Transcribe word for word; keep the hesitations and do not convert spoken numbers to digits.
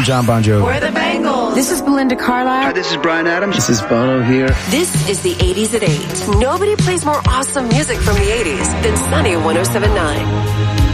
I'm John Bon Jovi. We're the Bangles. This is Belinda Carlisle. Hi, this is Bryan Adams. This is Bono here. This is the eighties at eight. Nobody plays more awesome music from the eighties than Sunny one oh seven point nine.